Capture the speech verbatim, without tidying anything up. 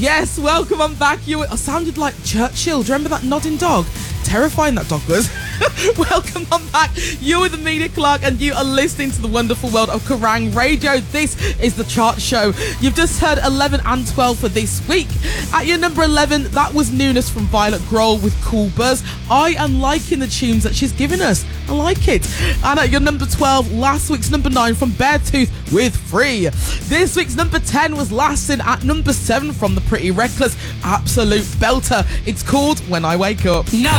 Yes, welcome on back. You I sounded like Churchill. Do you remember that nodding dog? Terrifying that dog was. Welcome on back. You are the Media Clark and you are listening to the wonderful world of Kerrang Radio. This is the chart show. You've just heard eleven and twelve for this week. At your number eleven, that was newness from Violet Grohl with Cool Buzz. I am liking the tunes that she's given us. I like it. And at your number twelve, last week's number nine from Beartooth with Free. This week's number ten was Lasting at number seven from The Pretty Reckless. Absolute belter. It's called When I Wake Up. No.